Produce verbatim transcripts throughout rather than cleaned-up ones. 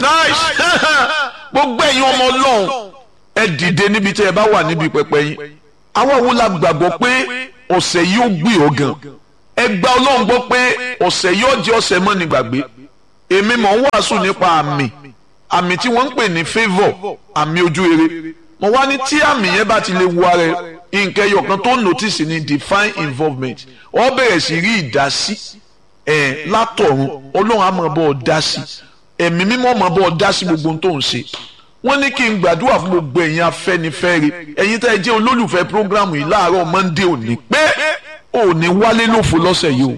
nice gbogbo ẹ̀yin ọmọ Ọlọ́run ẹ dìde níbi tí ẹ bá wà níbi pẹpẹ yín. Àwa wo la gbàgbọ́ pé ọ̀sẹ̀ yìí ó gbé ọ gan. Ẹ gba Ọlọ́run gbọ́ pé ọ̀sẹ̀ yìí ó jẹ́ ọ̀sẹ̀ mọ́ ní gbàgbé. Èmi mọ̀ ń wàásù nípa àmì àmì tí wọ́n ń pè ní favour, àmì ojú rere. Mo wá ní tí àmì yẹn bá ti lè wo ara ẹ, nǹkan ẹyọ kan tó notice ní divine involvement. Ó bẹ̀rẹ̀ sí rí ìdásí ẹ̀ látọ̀run. Ọlọ́run á máa bọ́ ọ dá sí. Ẹ̀mí mímọ́ máa bọ́ ọ dá sí gbogbo ohun tó ń ṣe. Wọ́n ní kí n gbàdúrà fún gbogbo ẹ̀yin afẹ́nifẹ́re, ẹ̀yin tẹ́ ẹ jẹ́ olólùfẹ́ prógrámù yìí láàárọ̀ Monday òní pé òní wálé lófo lọ́sẹ̀ yìí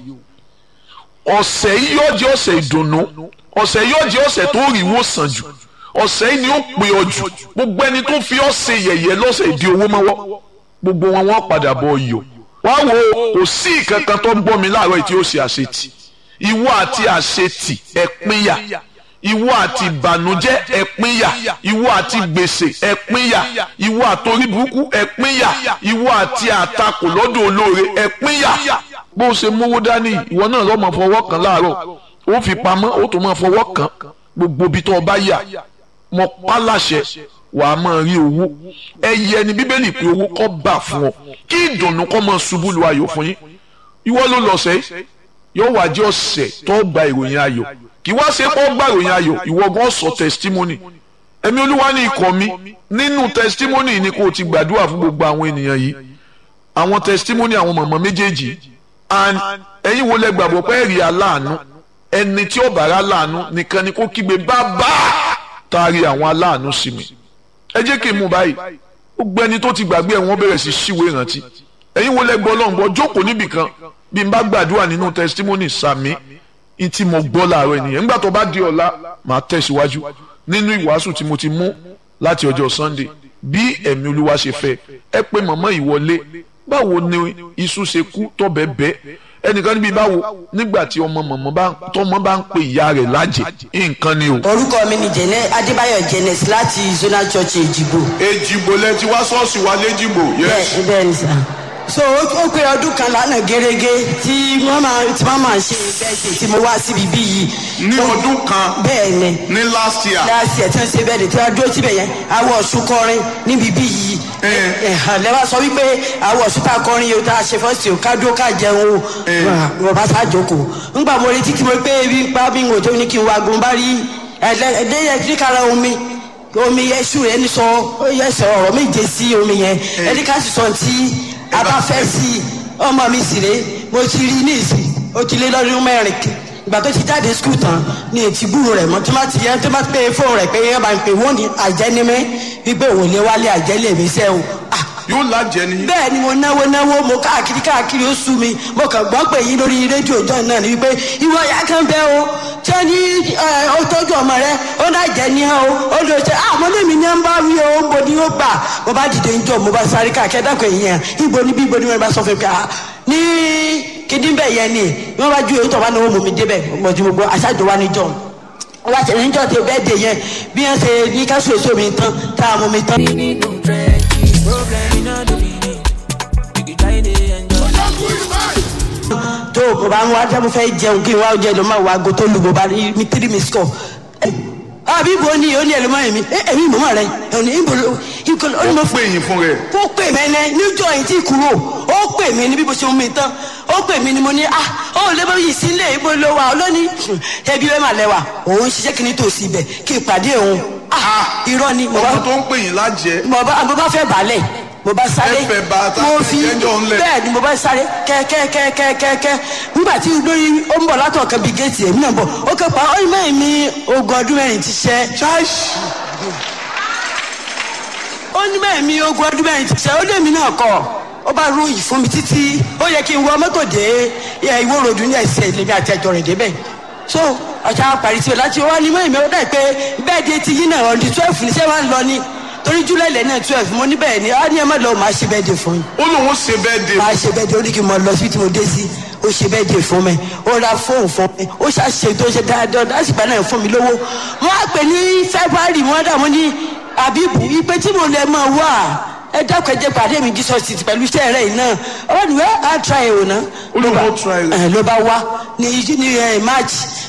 o. Ọ̀sẹ̀ yìí yóò jẹ́ ọ̀sẹ̀ ìdùnnú, ọ̀sẹ̀ yìí yóò jẹ́ ọ̀sẹ̀ tó rí ìwòsàn jù, ọ̀sẹ̀ yìí ni ó pè ọ jù. Gbogbo ẹni tó fi ọ́ ṣe yẹ̀yẹ́ lọ́sẹ̀ ìdí owó mọ́wọ́, gbogbo wọn wọ́n padà bọ̀ ọyọ̀. Wá wo kò sí ìkankan tó ń bọ́ mi láàárọ̀ yìí tí ó ṣe àṣetì. Ìwọ àti àṣetì ẹ pínyà. Ìwọ àti ìbànújẹ́ ẹ pínyà, ìwọ àti gbèsè ẹ pínyà, ìwọ àtorí burúkú ẹ pínyà, ìwọ àti àtakò lọ́dọ̀ olóore ẹ pínyà. Bó ṣe mówó dání ìwọ náà lọ́ọ́ máa fọwọ́ kàn láàárọ̀, ó fi pamọ́ ó tó máa fọwọ́ kàn gbogbo ibi tó bá yà. Mo pa láṣẹ wàá máa rí owó. Ẹyẹ ni Bíbélì pé owó kó bà fún ọ, kí ìdùnnú kó máa ṣubú lu ayọ̀ fún yín. Ìwọ ló lọ́sẹ̀ yóò wá jẹ́ ọ̀sẹ̀ tó gba ìròyìn ayọ̀. Kì wá ṣe kó gbàròyìn ayọ̀, ìwọ gan sọ testimony. Ẹ̀mí Olúwa ní ikọ̀ mi nínú testimony ni kò ti gbàdúrà fún gbogbo àwọn ènìyàn yìí. Àwọn testimony àwọn mọ̀mọ́ méjèèjì and ẹ̀yin wo lẹ gbàgbọ́ pé ẹ̀rí aláàánú ẹni tí ó bára aláàánú nìkan ni kó kígbe bàbá taari àwọn aláàánú sí mi. Ẹ jẹ́ kí n mú báyìí gbogbo ẹni tó ti gbàgbé ẹ̀ wọ́n bẹ̀rẹ̀ sí ṣíwèé ìrántí. Ẹ̀yin wo lẹ gbọ́ Ọlọ́run gbọ́ jókòó níbìkan bí n bá gbàdúrà nínú testimony sàmí ntí mo gbọ́ láàárọ̀ ènìyàn nígbà tó bá di ọ̀la màá tẹ̀síwájú nínú ìwàásù tí mo ti mú láti ọjọ́ Sunday bí ẹ̀mí Olúwa ṣe fẹ́. Ẹ pé màmá ìwọlé báwo ni iṣu ṣe kú tọ́bẹ̀ bẹ́ ẹnìkan níbi báwo nígbà tí ọmọ mọ̀mọ́ bá tọmọ bá ń pe ìyá rẹ̀ lájẹ nǹkan ni o. Orúkọ mi ni jẹnẹ Adébáyọ̀ Jẹnẹs láti Zonal Church Èjìgbò. Èjìgbò lẹ ti wá ṣọ́ọ̀ṣì wa lẹ́jìgbò. bẹ́ẹ̀ bẹ́ẹ̀ ni sà. So ó pé ọdún kan lánàá gẹ́gẹ́ tí wọ́n máa tí wọ́n máa ṣe bẹ́ẹ̀dẹ̀ tí mo wá síbi bí yìí. Ní ọdún kan. Bẹ́ẹ̀ ni. Ní last year. Last year tí wọ́n ṣe bẹ́ẹ̀dẹ̀ tí wọ́n dúró síbẹ̀ yẹn àwọ̀ ọ̀ṣun kọrin níbi bí yìí. Lẹ́wà sọ wípé àwọ̀ ọ̀ṣun tá a kọrin yìí ó tá a ṣe fọ́ọ̀sì ò ká dúró ká jẹun o. Wọ́n bá sá jókòó. Ńgbà mo retí kí mo pé ebi ń pa bí n ò tó ní kí n wa gun bá rí ẹ̀ẹ́dẹ́yẹ omi yẹsù ẹni sọ yẹsẹ ọ̀rọ̀ méje sí omi yẹn ẹni ká sì sọ ti abáfẹ́ sí ọmọ mi sì rè mo ti rí ní ìsìn ó ti lé lọ́dún mẹ́rin ìgbà tó ti jáde skul tán ní ètí gbúrò rẹ̀ mọ́ tó má ti yẹn tó má pé fóònù rẹ̀ pé yẹn bá ń pè wọ́n ní àjẹnímẹ́ wípé òun lè wálé àjẹlẹ̀ mi sẹ́ o. yóò lájẹ ni. bẹ́ẹ̀ ni mo náwó náwó mo káàkiri káàkiri ó sú mi mo kàn gbọ́ pé yín lórí rédíò jọ náà ni wípé ìwọ ya kan bẹ́ o tí wọ́n ní ó tọ́jú ọmọ rẹ ó náà jẹ́ ní ẹ o ó lè ṣe àmọ́ lèmi ní ẹ ń bá wí o ń bo ni ó gbà mo bá dìde ń jọ mo bá sáré káàkiri dákọ̀ èèyàn ibo ni bí ibo ni wọ́n bá sọ fún mi ní kìdínbẹ̀ yẹn ni wọ́n bá ju èyí tó bá náwó mọ̀ mi débẹ̀ mo ti gbogbo aṣáájú wa níjọ́ wọ́n bá ṣe níjọ́ tó bẹ́ẹ̀ dé yẹn bí wọ́n ṣe ní ká sùn èso mi tán tá a mú mi tán. tó o bá ń wá jẹ́ mo fẹ́ jẹun kí n wá jẹ ló máa wá aago tó lu mo bá rí mi tírí mi sọ. àbí ibo ni ó ní ẹlòmọ́ èmi èmi mọ̀mọ́ rẹ òní ibo ló ìkọlù ó ní mo pè yín fún rẹ. ó pè mí ẹnẹ níjọ́ yìí tí kúrò ó pè mí ní bí mo ṣe mú mi tán ó pè mí ni mo ní ah ó lè bá yìí sílé ibo ló wà ó lónìí ẹbí rẹ mà lẹ́wà òun ṣiṣẹ́ kí ni tòsí ibẹ̀ kí n pàdé òun ah irọ́ ni. ọmọ tó ń pè yín lájẹ. mo bá fẹ́ balẹ̀ mo bá sáré mo fi bẹ́ẹ̀ ni mo bá sáré kẹ́kẹ́kẹ́kẹ́kẹ́ nígbà tí lórí ó ń bọ̀ látọ̀ kan bí géètì èmi náà bọ̀ ó kẹ́pa ó ní mẹ́rin mi ogún ọdún mẹ́rin ti ṣẹ́ ó ní mẹ́rin mi ogún ọdún mẹ́rin ti ṣẹ́ ó lé mi náà kọ́ ó bá ròyìn fún mi títí ó yẹ kí n wọ mọ́tò dé ìwó ròdù ní ẹ̀sẹ̀ lèmi àti ẹ̀jọ̀ rẹ̀ débẹ̀ so ọ̀sán parí sí ọ láti wá ní mẹ́rin mi ó dà pé bẹ́ẹ̀ di ti yín náà ọ̀dún twelve ní sẹ́wọ̀n lọ ní torí july lẹ́nà twelve mo ní bẹ́ẹ̀ ni a ní ẹ má lọ máa ṣe bẹ́ẹ̀ de fún yín. ó lóun ṣe bẹ́ẹ̀ de. máa ṣe bẹ́ẹ̀ de ó ní kí n mọ lọ sí tí mo dé sí ó ṣe bẹ́ẹ̀ de fún mi ó ra fóònù fún mi ó ṣàṣe tó ṣe dáadáa lásìkò náà fún mi lówó wọ́n á pè ní february wọ́n dà mọ́ ní àbíbù ìpè tí mo lè máa wà ẹ dákun ẹ jẹ́ pàdé mi jesus ti pẹ̀lú iṣẹ́ rẹ̀ yìí náà ọ̀rọ̀ ni wẹ́ẹ́ á tra ẹ̀ ò ná. ó lóun ó tra ẹ̀. ló bá wá ní ní march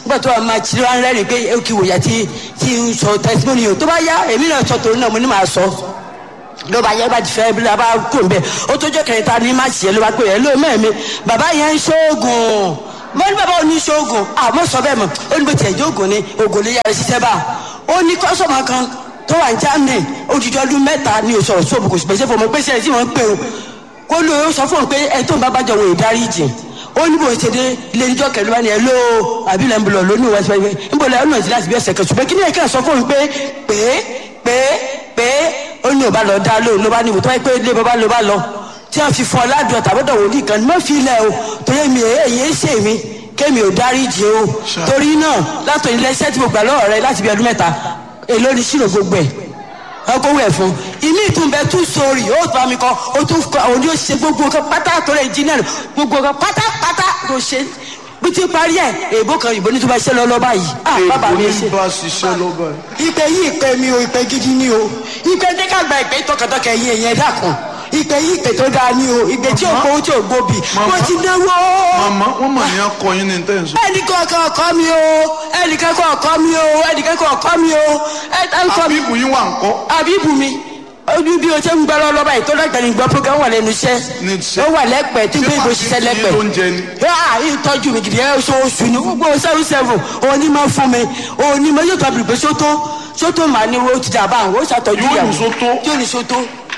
nígbà tó wà máa tí wọ́n rẹ́rìn pé ó kì í wòyà tí tí ń sọ testimony o tó bá yá èmi náà sọ tòun náà mo ní màá sọ ló bá yẹ bá ti fẹ́ bí ló bá kó n bẹ ó tó jẹ́ kẹrin ta ni má ṣe ló bá pè é ló mẹ́ẹ̀mí bàbá yẹn ń ṣoògùn mo ní bàbá òní ṣoògùn àmọ́ sọ bẹ́ẹ̀ mọ̀ ó ní bó tiẹ̀ jẹ́ ògùn ni ògùn lè yára ṣiṣẹ́ bá ó ní kọ́sọ̀mù kan tó wà ní Germany odidi ọdún mẹ́ta ni òṣòro sóòbù kò sì pèsè fún ọmọ pèsè ẹ̀ tí wọ́n ń pè ó kó ló sọ fún un pé ẹ tó ń bá bàjọ́ wò ìdáríjì ó ní bó ṣe dé ilé níjọ́ kẹlẹ́ wá ní ẹ lóò àbí lẹ́ ń bọ̀ lónìí wọ́n ṣe fẹ́ ń bọ̀ lẹ́yìn náà ti láti bí ẹsẹ̀ kẹsùn pé kí ni ẹ̀ka sọ fún un pé pé pé pé ó ní ò bá lọ dá lóò ló bá ní ìwò tó wáyé pé ilé bàbá ló bá lọ tí wọ́n fi fún ọ ládùn ọ̀tàbọ̀dọ̀ wò ní ìkan ní mọ́ fi ilẹ̀ o torí mi èyí ṣe mi kémi ò dáríjì o torí náà látọ̀ ilé iṣẹ́ tí mo gbà lọ́wọ́ rẹ láti bí ọdún mẹ́ta èló ni ṣírò gbogbo ẹ̀ ọkọ wẹ̀ fún ilé ìtúnbẹ tún sórí ó tó àmì kan ó tún kọ àwọn oníyó ṣe gbogbo nǹkan pátá tó rẹ̀ engineer gbogbo nǹkan pátápátá tó ṣe bí ti parí ẹ̀ èèbó kan ìbò ní tó bá ṣiṣẹ́ lọ lọ́ba yìí. èèbó ní bá ṣiṣẹ́ lọ́ba yìí. ìpè yìí ìpè mi o ìpè gidi ni o ìpè dẹ́kàgbà ìpè tọkàntọkà ẹ̀yìn ẹ̀yìn ẹ̀dá kan ìpè yìí ìpè tó dáa ni o ìpè tí ò gbowó tí ò gbòbì mo ti náwó. màmá wọn mà ní akọ yín ní tẹ̀sán. ẹnìkan kan ọkọ mi o ẹnìkan kan ọkọ mi o ẹnìkan kan ọkọ mi o. àbíbù yín wà ń kọ́. àbíbù mi ojú bí o ṣe ń gbọ́ lọ́wọ́ báyìí tó lọ́gbẹ̀ẹ́ ní gbọ́ program wà lẹ́nu iṣẹ́ ó wà lẹ́pẹ̀ẹ́ tí gbé ìbò ṣiṣẹ́ lẹ́pẹ̀ẹ́ yóò ìtọ́jú mi gidi ẹ̀ oṣooṣù ní gbogbo seven seven òní máa fún mi òní máa yóò tọ́bi pé sótó sótó màá ní owó ti dà bá àwọn ó ṣàtọ́jú ìyàwó yóò ní sótó.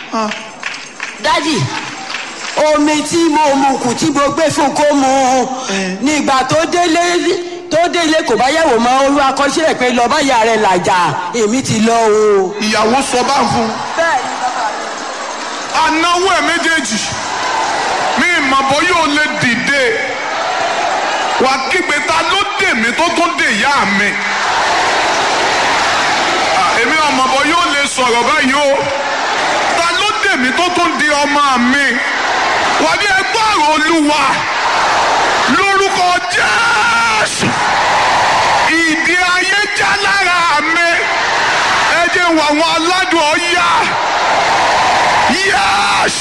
dádì omi tí mo mu kù tí mo gbé fún kó mu nígbà tó délé tó délé kò bá yẹ̀wò mọ́ olú akọ́ṣẹ́rẹ́ pé lọ bá yà rẹ̀ làjà èmi ti lọ o. ìyàwó sọ bá ń fún. bẹ́ẹ̀ni bàbá mi. anáwó ẹ̀ méjèèjì mi ìmọ̀bọ yóò lè dìde wà kígbe ta ló dè mí tó tún dè ìyá mi. èmi ọmọbọ yóò lè sọ̀rọ̀ báyìí o ta ló dè mí tó tún di ọmọ mi wà ní ẹgbẹ́ àrò olúwa lórúkọ Jésù ìdí ayé já lára mi ẹ jẹ́ wà wọn aládùn ọ̀yá yáàs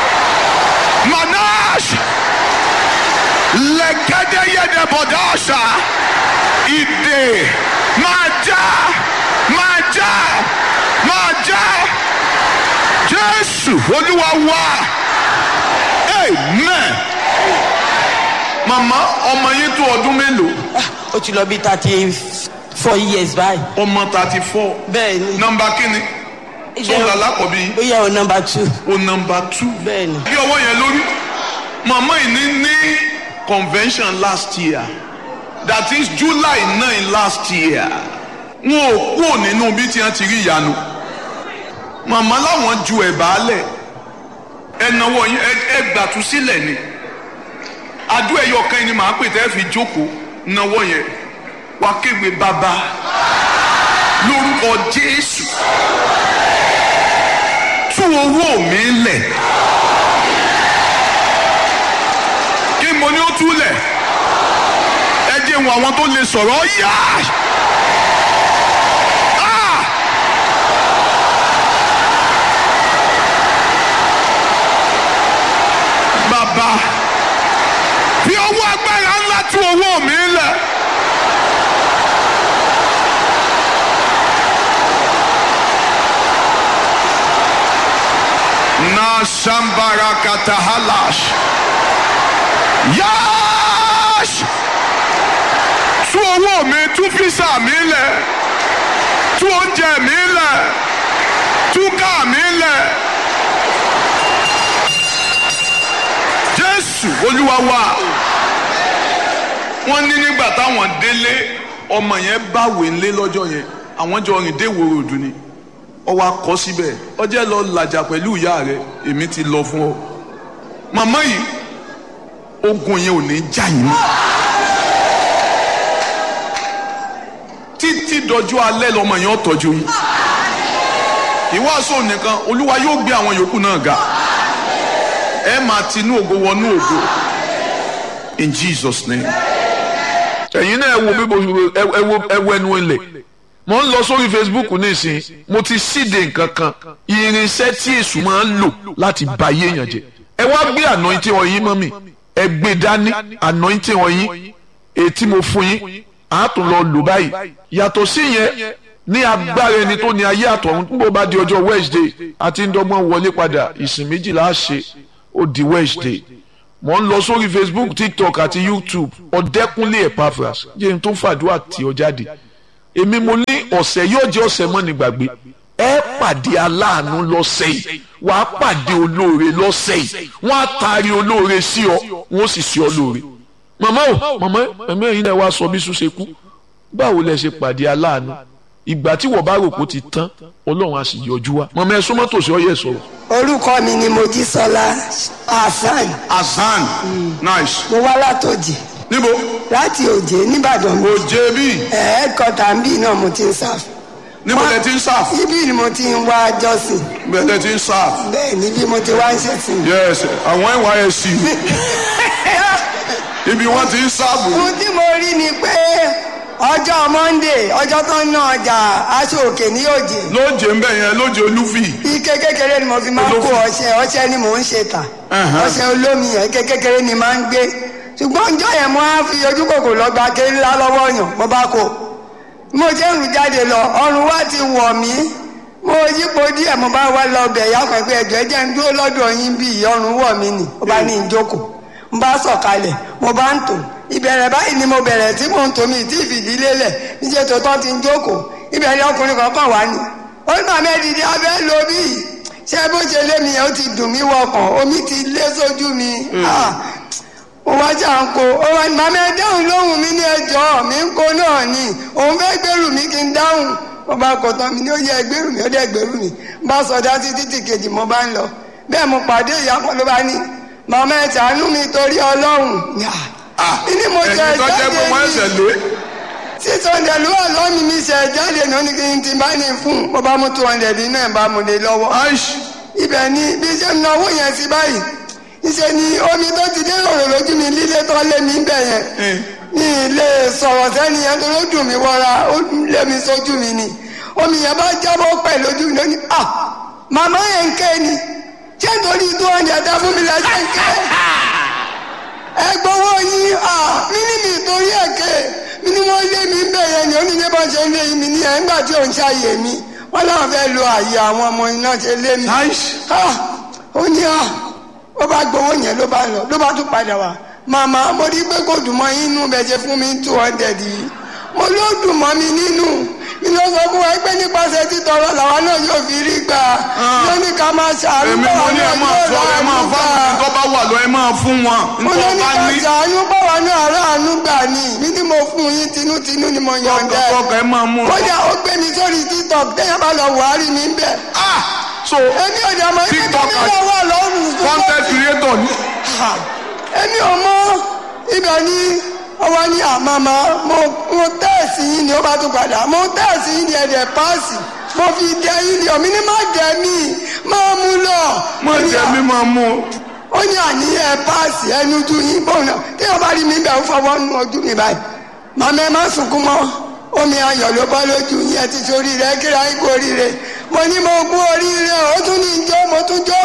manash lẹ́gẹ́dẹ́yẹ́dẹ́ bọ̀dáṣà ìdè máa já máa já máa já Jésù Olúwa wa amen. Màmá ọmọ yín tó ọdún mélòó? Ó ti lọ bí thirty four years báyìí. Ọmọ thirty four. Bẹ́ẹ̀ni. Nọ́mbà kínní? Sọ́ńdà lákọ̀bí. Ó yẹ o nọ́mbà two. O nọ́mbà two. Bẹ́ẹ̀ni. Bí ọwọ́ yẹn lórí. Màmá yìí ní ní convention last year. That is July nine last year. Wọn ò kúrò nínú bí tí wọ́n ti rí ìyanu. Màmá láwọn ju ẹ̀bà lẹ̀. Ẹ̀nàwó yín ẹ gbàtú sílẹ̀ ni. Adó ẹyọ kan ni màá pè tẹ́ fi jókòó náwó yẹn wá kéwé bàbá lórúkọ Jésù tú owó mi lẹ̀ kí mo ní ó tú lẹ̀ ẹ jẹ́ wọn àwọn tó lè sọ̀rọ̀ yá. Bàbá fi owó agbára ńlá tú owó mi lẹ̀. Na sambara katahalash. Yash. Tú owó mi, tú físà mi lẹ̀. Tú oúnjẹ mi lẹ̀. Tú ká mi lẹ̀. Jésù Olúwa wa. Wọ́n ní nígbà táwọn délé ọmọ yẹn báwé ńlé lọ́jọ́ yẹn àwọn jọ rìn dé ìwòrò òdù ni ọwọ́ akọ síbẹ̀ ọjẹ́ lọ làjà pẹ̀lú ìyá rẹ̀ èmi ti lọ fún ọ. Màmá yìí ogun yẹn ò ní já yín mọ́ títí dọjú alẹ́ lọmọ yẹn ó tọ́jú yín. Ìwàásù nìkan Olúwa yóò gbé àwọn yòókù náà ga ẹ máa tinú ògo wọnú ògo in Jesus name. ẹ̀yin náà ẹ wo bí mo ẹ wo ẹ wo ẹnu ilẹ̀ mo ń lọ sórí Facebook nísìnyí mo ti síde nǹkan kan irinṣẹ́ tí èṣù máa ń lò láti bà ayé èèyàn jẹ́ ẹ wá gbé anointing ọyìn mọ́ mi ẹ gbé dání anointing ọyìn ètí mo fún yín a tún lọ lò báyìí yàtọ̀ sí yẹn ní agbára ẹni tó ní ayé àtọ̀run tó bá di ọjọ́ Wednesday àti ń dọ́gbọ́n wọlé padà ìsìn méjìlá ṣe ó di Wednesday mo ń lọ sórí Facebook, TikTok àti YouTube Ọ̀dẹ́kúnlé Epaphras jẹ́ n tó fàdúrà tí ọ jáde èmi mo ní ọ̀sẹ̀ yóò jẹ́ ọ̀sẹ̀ mọ́ni gbàgbé ẹ pàdé aláàánú lọ́sẹ̀ yìí wàá pàdé olóore lọ́sẹ̀ yìí wọ́n á taari olóore sí ọ wọ́n sì sí ọ lóore màmá o màmá ẹ̀mí ẹ̀yin náà wá sọ bí sùn ṣe kú báwo lẹ ṣe pàdé aláàánú ìgbà tí wọ́n bá rò kó ti tán Ọlọ́run á sì yọjú wa màmá ẹ súnmọ́ tòsí ọ yẹ sọ̀rọ̀. orúkọ mi ni Mojísọ́lá Hasan. Hasan nice. mo wá látòjì. níbo. láti òjé nìbàdàn mi. òjé bí. ẹ̀ẹ́dkọ́tà ń bí náà mo ti ń sáf. níbo lẹ ti ń sáf. ibi ni mo ti ń wá jọ́sìn. bẹ́ẹ̀ lẹ ti ń sáf. bẹ́ẹ̀ ni bí mo ti wá ń ṣẹ̀sìn. yes àwọn N Y S C ibi wọ́n ti ń sáàbù. ohun tí mo rí ni pé ọjọ́ Monday ọjọ́ tó ń ná ọjà aṣọ òkè ní òjè. lóòjé ń bẹ̀ yẹn lóòjé olúfì. ike kékeré ni mo fi máa ń kó ọṣẹ ọṣẹ ni mò ń ṣe tà. ọṣẹ olómi yẹn ike kékeré ni máa ń gbé. ṣùgbọ́n ọjọ́ yẹn mo á fi ojú kòkò lọ gba kéré ńlá lọ́wọ́ yàn mo bá kó. mo jẹ́ ìrù jáde lọ ọrùn wa ti wọ̀ mí. mo yípo díẹ̀ mo bá wá lọ bẹ̀ yá kan pé ẹ̀jọ̀ ẹ̀jẹ̀ ń dúró lọ́dọ̀ yín bí ọrùn wọ̀ mí nì ó bá ní ìjókòó. mo bá sọ̀kalẹ̀ mo bá ń tò ìbẹ̀rẹ̀ báyìí ni mo bẹ̀rẹ̀ tí mò ń tò mí tí ìfìdílé lẹ̀ níṣẹ́ tó tán ti ń jókòó ìbẹ̀rẹ̀ ọkùnrin kankan wá ní. ó ní màmá ẹ̀dìdì abẹ́ lo bí ṣé bó ṣe lé mi yẹn ó ti dùn mí wọkàn omi ti lé sójú mi. mo wá jà ń kó ó wá ní màmá ẹ dáhùn lóhùn mi ní ẹjọ́ mi ń kó náà ni òun fẹ́ gbèrú mi kí n dáhùn mo bá kọ tán mi ní ó yẹ gbèrú mi ó dẹ̀ gbèrú mi bá sọdá títí títí kejì mo bá ń lọ bẹ́ẹ̀ mo pàdé ìyá kan ló bá ní màmá ẹ ṣàánú mi torí Ọlọ́run. Ní mo jẹ jáde ní six hundred ló wà lọ́ọ̀mì mi ṣe jáde náà ní kí n ti bá ní fún mo bá mú two hundred inú ẹ̀ bá mu lé lọ́wọ́. Ibẹ̀ ni bí ṣe ń náwó yẹn sí báyìí ìṣe ni omi tó ti dé òrò lójú mi lílé tó lé mi bẹ̀ yẹn ní ilé sọ̀rọ̀ sẹ́ni yẹn tó ló dùn mí wọra ó lé mi sójú mi ni omi yẹn bá jábọ́ pẹ̀ lójú mi lónìí ah màmá yẹn ń ké ni ṣé nítorí two hundred dá fún mi lẹ́sẹ̀ ń ké ẹgbọ́wọ́ yín mí ní mi torí ẹ̀kẹ́ mi ní wọ́n lé mi bẹ̀ yẹn ni oníyẹ bá ṣe lé mi ní ẹ̀ ńgbà tí ò ń ṣàyè mi wọ́n láwọn fẹ́ lo àyè àwọn ọmọ iná ṣe lé mi. ó ní à ó bá gbowó yẹn ló bá lọ ló bá tún padà wá màmá mo rí pé kò dùn mọ́ yín nínú bẹ́ẹ̀ ṣe fún mi two hundred yìí mo ló dùn mọ́ mi nínú mi ló sọ fún wa pé nípasẹ̀ títọrọ làwa náà yóò fi rí gbà lóní ká máa ṣàánú báwa náà yóò rà ánú gbà. tó bá wà lọ ẹ máa fún wọn. mo ló ní ká ṣàánú báwa náà rà ánú gbà ni mi ni mo fún yín tinútinú ni mo yọ̀ǹda ẹ̀. kọ́kọ́ ẹ máa mú. kódà ó gbé mi sórí TikTok téèyàn bá lọ wàhálì mi bẹ́ẹ̀. so èmi ò dẹ̀ mọ̀ ibi tó ní lọ wà lọ́rùn. content creator ni. èmi ò mọ ibẹ̀ ni ọwọ́ ní àmàmà mo mo tẹ́ẹ̀sì yín ni ó bá tún padà mo tẹ́ẹ̀sì yín ni ẹ̀dẹ̀ páàsì mo fi dẹ yín ni omi ní má dẹ mí máa mú lọ. má dẹ mí máa mú. ó ní àníyàn páàsì ẹnu ju yín bọ́ọ̀nà tí wọ́n bá rí mi bẹ̀ ń fọwọ́ nu ojú mi báyìí màmá ẹ má sunkún mọ́ omi ayọ̀ ló bọ́ lójú yín ẹ ti sórí rẹ kíra ikú oríire mo ní mo kú oríire ó tún ní jọ́ mo tún jọ́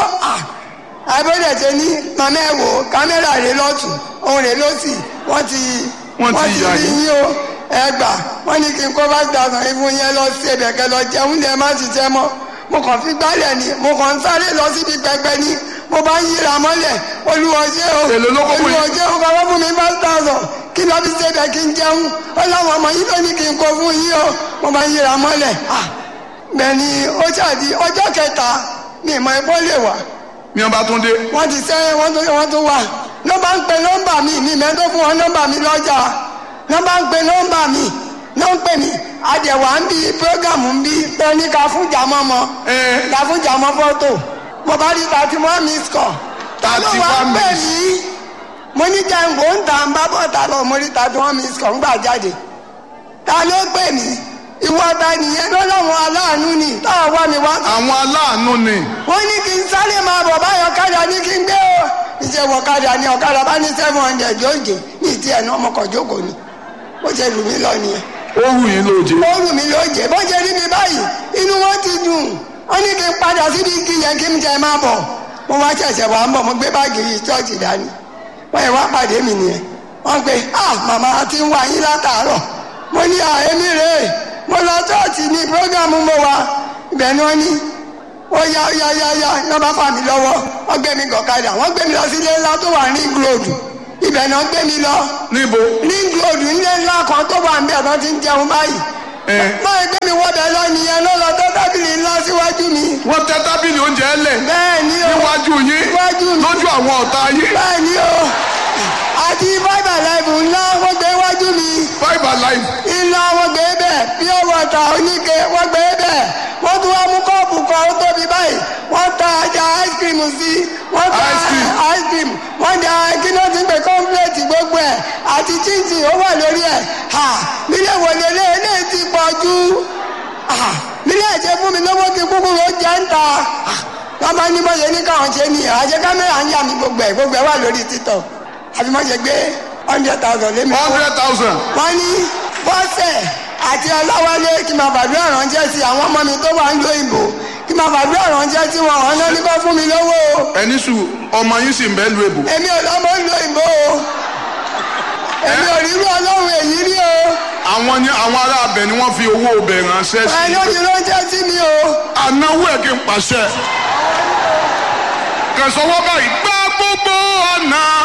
àbẹ̀dẹ̀ tẹ ní màmá ẹ wò kámẹ́rà rẹ lọ́tún òun rẹ lọ́sì wọ́n ti wọ́n ti rí yín o ẹgbà wọ́n ní kí n kó five thousand ìfún yẹn lọ sí ẹbẹ̀ kẹ lọ jẹun ní ẹ má ti jẹ mọ́ mo kàn fi gbálẹ̀ ni mo kàn ń sáré lọ síbi pẹpẹ ni mo bá ń yíra mọ́lẹ̀ olùwọ́jẹ́ o olùwọ́jẹ́ o kọ́ fún mi five thousand kí lọ́ fi ṣẹbẹ̀ kí n jẹun ó láwọn ọmọ yìí ló ní kí n kó fún yín o mo bá ń yíra mọ́lẹ̀ bẹ́ẹ̀ ni ó ṣàdí ọjọ́ kẹta mi ìmọ̀ ẹ̀kọ́ lè wà. mi ò bá tún dé. wọ́n ti sẹ́ wọ́n tó wọ́n tó wà nọ́mbà ń pe nọ́mbà mi mi mẹ́tọ́ fún wọn nọ́mbà mi lọ́jà nọ́mbà ń pe nọ́mbà mi náà ń pè mí àjẹwà ń bí prógámù ń bí tẹ́ni ká fún jàmọ́ mọ́ ká fún jàmọ́ fọ́tò mo bá rí thirty one miss call ta ló wá pè mí mo ní jẹ́ǹgbò ń ta ń bá bọ́ ta lọ mo rí thirty one miss call ń gbà jáde ta ló pè mí ìwọ ta nìyẹn lọ́lọ́run aláàánú ni táwọn wá mi wá. àwọn aláàánú ni. wọ́n ní kí n sáré máa bọ̀ báyọ̀ kájà ní kí n gbé o ìṣe wọ ọ̀kadà ni ọ̀kadà bá ní seven hundred lóòjé ní ìtì ẹ̀ náà ọmọkọ̀ jókòó ni bó ṣe lù mí lọ nìyẹn. ó wù yín lóòjé. ó wù mí lóòjé bó ṣe rí mi báyìí inú wọn ti dùn wọ́n ní kí n padà síbi igi yẹn kí n jẹ máa bọ̀ mo wá ṣẹ̀ṣẹ̀ wà ń bọ̀ mo gbé báàgì yìí ṣọ́ọ̀ṣì dání wọ́n yẹ wá pàdé mi nìyẹn wọ́n pe ah màmá ti ń wá yín látàárọ̀ mo ní àhémí rèé mo lọ ṣọ́ọ̀ṣì ní prógámù mo wà ibẹ̀ ni wọ́n ní ó yá yá yá yá ní wọ́n bá fà mí lọ́wọ́ wọ́n gbé mi gọ̀kadà wọ́n gbé mi lọ sí ilé ńlá tó wà ní gíròdù ibẹ̀ náà gbé mi lọ níbo ní gíròdù nílé ńlá kan tó wà níbẹ̀ tó ti ń jẹun báyìí báyìí gbé mi wọ́bẹ̀ lọ nìyẹn ló lọ tó tábìlì ńlá síwájú mi. wọ́n tẹ tábìlì oúnjẹ lẹ̀ bẹ́ẹ̀ ni o níwájú yín níwájú mi lójú àwọn ọ̀tá yín. bẹ́ẹ̀ ni o àti five alive ńlá wọ́n gbé wájú mi. five alive. ńlá wọ́n gbé bẹ́ẹ̀ pure water oníke wọ́n gbé bẹ́ẹ̀ wọ́n tún wá mú kọ́ọ̀pù kan ó tóbi báyìí wọ́n ta ajá ice cream sí wọ́n ta Ice cream. ice cream wọ́n da kí ló ti ń pè kọ́ńpléètì gbogbo ẹ̀ àti chinchin ó wà lórí ẹ̀ ha nílé wọlé ilé ilé ti pọ̀ jù ha nílé ẹ̀jẹ̀ fún mi lọ́wọ́ kí kúkúrú ó jẹ́ ń ta wọ́n bá ní bọ́yẹ ní káwọn ṣe nìyẹn àjẹ kámẹ́rà ń yà mí gbogbo ẹ̀ gbogbo ẹ̀ wà lórí títọ̀ àfi mọ́ ṣe gbé hundred thousand lé mi. hundred thousand. wọ́n ní bọ́sẹ̀ àti ọláwálé kí máa fàdúrà ránṣẹ́ sí àwọn ọmọ mi tó wà ń lo ìbò kí máa fàdúrà ránṣẹ́ sí wọn ọ̀hún náà ní kó fún mi lówó o. ẹni sùn ọmọ yín sì ń bẹ́ẹ̀ lu èbò. èmi ò lọ́mọ ń lo ìbò o èmi ò rí irú ọlọ́run èyí rí o. àwọn ni àwọn ará abẹ ni wọ́n fi owó ọbẹ̀ ránṣẹ́ sí. ẹni ó ti ránṣẹ́ sí mi o. ànáwó ẹ̀ kí n pàṣẹ. kẹsàn-án wọ́n báyìí gbá gbogbo ọ̀nà.